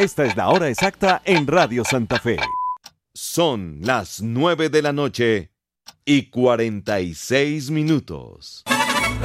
Esta es la hora exacta en Radio Santa Fe. Son las 9 de la noche y 46 minutos.